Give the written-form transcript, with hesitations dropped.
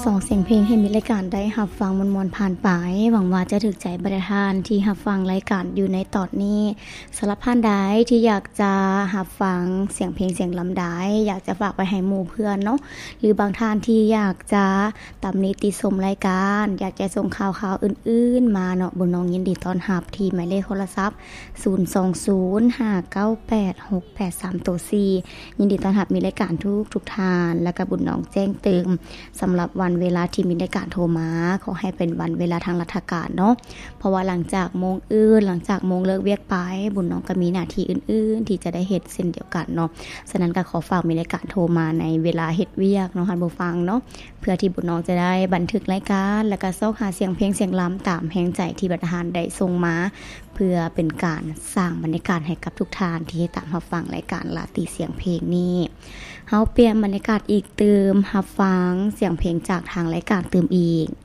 สองเสียงเพลงให้มีรายการได้รับฟังมวลๆผ่านไปหวังว่าจะถึกใจบรรดาที่รับฟังรายการอยู่ในตอนนี้สำหรับท่านใดที่อยากจะรับฟังเสียงเพลงเสียงลำได้อยากจะฝากไปให้หมู่เพื่อนเนาะหรือบางท่านที่อยากจะตำหนิติชมรายการอยากจะส่งข่าวๆอื่นๆมาเนาะบุญน้องยินดีต้อนรับที่หมายเลขโทรศัพท์0205986834ยินดีต้อนรับมีรายการทุกท่านและก็บุญน้องแจ้งเติมสำหรับวันเวลาที่มีรายการโทรมาขอให้เป็นวันเวลาทางราชการเนาะเพราะว่าหลังจากโมงหลังจากโมงเลิกเวียกไปบุญน้องก็มีหน้าที่อื่นๆที่จะได้เฮ็ดเช่นเดียวกันเนาะฉะนั้นก็ขอฝากมีรายการโทรมาในเวลาเฮ็ดเวียกเนาะท่านผู้ฟังเนาะเพื่อที่บุญน้องจะได้บันทึกรายการและก็ซอกหาเสียงเพลงเสียงล้ำตามแห่งใจที่บรรดาได้ส่งมาเพื่อเป็นการสร้างบรรยากาศให้กับทุกท่านที่ตามรับฟังรายการลาตีเสียงเพลงนี้เฮาเปลี่ยนบรรยากาศอีกเติมรับฟังเสียงเพลงจากทางรายการเติมอีก